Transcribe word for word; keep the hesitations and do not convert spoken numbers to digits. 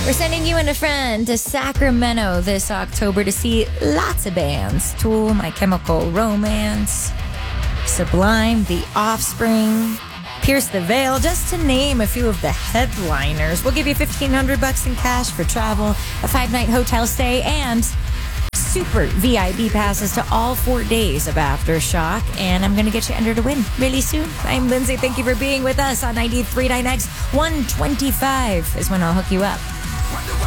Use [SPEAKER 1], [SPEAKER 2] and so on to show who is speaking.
[SPEAKER 1] We're sending you and a friend to Sacramento this October to see lots of bands. Tool, My Chemical Romance, Sublime, The Offspring, Pierce the Veil, just to name a few of the headliners. We'll give you fifteen hundred bucks in cash for travel, a five-night hotel stay, and super V I P passes to all four days of Aftershock. And I'm going to get you entered to win really soon. I'm Lindsay. Thank you for being with us on ninety-three point nine X. one twenty-five is when I'll hook you up.